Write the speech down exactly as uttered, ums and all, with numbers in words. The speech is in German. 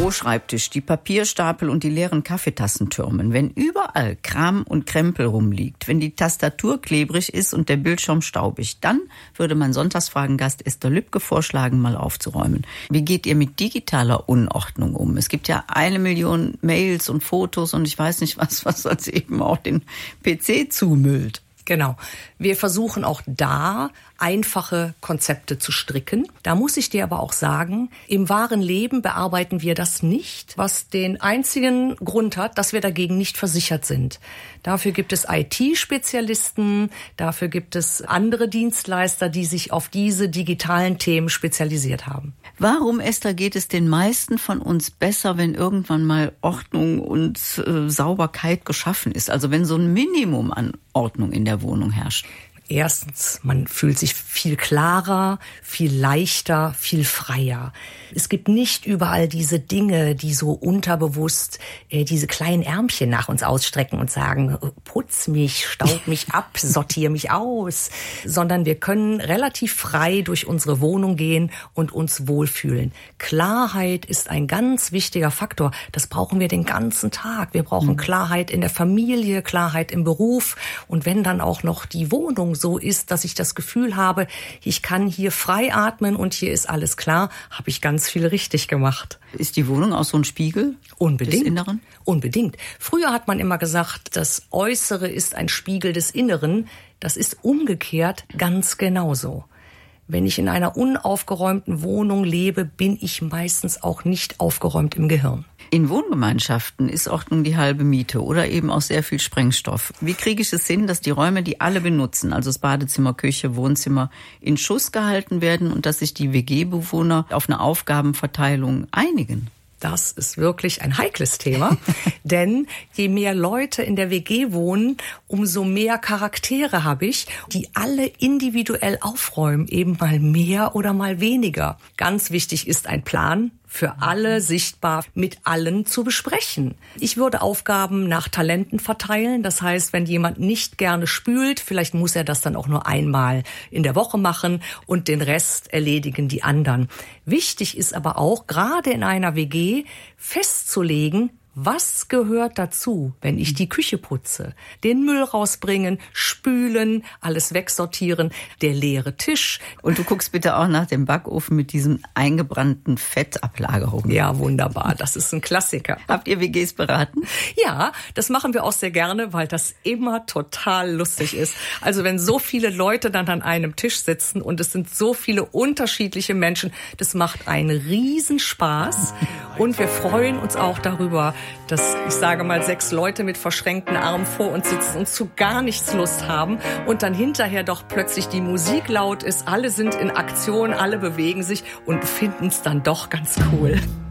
Büroschreibtisch, die Papierstapel und die leeren Kaffeetassen türmen, wenn überall Kram und Krempel rumliegt, wenn die Tastatur klebrig ist und der Bildschirm staubig, dann würde mein Sonntagsfragengast Esther Lübke vorschlagen, mal aufzuräumen. Wie geht ihr mit digitaler Unordnung um? Es gibt ja eine Million Mails und Fotos und ich weiß nicht was, was uns eben auch den P C zumüllt. Genau. Wir versuchen auch da einfache Konzepte zu stricken. Da muss ich dir aber auch sagen, im wahren Leben bearbeiten wir das nicht, was den einzigen Grund hat, dass wir dagegen nicht versichert sind. Dafür gibt es I T-Spezialisten, dafür gibt es andere Dienstleister, die sich auf diese digitalen Themen spezialisiert haben. Warum, Esther, geht es den meisten von uns besser, wenn irgendwann mal Ordnung und äh, Sauberkeit geschaffen ist? Also wenn so ein Minimum an Ordnung in der Wohnung herrscht. Erstens, man fühlt sich viel klarer, viel leichter, viel freier. Es gibt nicht überall diese Dinge, die so unterbewusst äh, diese kleinen Ärmchen nach uns ausstrecken und sagen, putz mich, staub mich ab, sortier mich aus. Sondern wir können relativ frei durch unsere Wohnung gehen und uns wohlfühlen. Klarheit ist ein ganz wichtiger Faktor. Das brauchen wir den ganzen Tag. Wir brauchen mhm. Klarheit in der Familie, Klarheit im Beruf. Und wenn dann auch noch die Wohnung so ist, dass ich das Gefühl habe, ich kann hier frei atmen und hier ist alles klar, habe ich ganz viel richtig gemacht. Ist die Wohnung auch so ein Spiegel Unbedingt. des Inneren? Unbedingt. Früher hat man immer gesagt, das Äußere ist ein Spiegel des Inneren. Das ist umgekehrt ganz genauso. Wenn ich in einer unaufgeräumten Wohnung lebe, bin ich meistens auch nicht aufgeräumt im Gehirn. In Wohngemeinschaften ist Ordnung die halbe Miete oder eben auch sehr viel Sprengstoff. Wie kriege ich es hin, dass die Räume, die alle benutzen, also das Badezimmer, Küche, Wohnzimmer, in Schuss gehalten werden und dass sich die W G-Bewohner auf eine Aufgabenverteilung einigen? Das ist wirklich ein heikles Thema, denn je mehr Leute in der W G wohnen, umso mehr Charaktere habe ich, die alle individuell aufräumen, eben mal mehr oder mal weniger. Ganz wichtig ist ein Plan, für alle sichtbar mit allen zu besprechen. Ich würde Aufgaben nach Talenten verteilen. Das heißt, wenn jemand nicht gerne spült, vielleicht muss er das dann auch nur einmal in der Woche machen und den Rest erledigen die anderen. Wichtig ist aber auch, gerade in einer W G, festzulegen, was gehört dazu, wenn ich die Küche putze? Den Müll rausbringen, spülen, alles wegsortieren, der leere Tisch. Und du guckst bitte auch nach dem Backofen mit diesen eingebrannten Fettablagerungen. Ja, wunderbar. Das ist ein Klassiker. Habt ihr W Gs beraten? Ja, das machen wir auch sehr gerne, weil das immer total lustig ist. Also wenn so viele Leute dann an einem Tisch sitzen und es sind so viele unterschiedliche Menschen, das macht einen Riesenspaß. Und wir freuen uns auch darüber, dass, ich sage mal, sechs Leute mit verschränkten Armen vor uns sitzen und zu gar nichts Lust haben und dann hinterher doch plötzlich die Musik laut ist, alle sind in Aktion, alle bewegen sich und finden es dann doch ganz cool.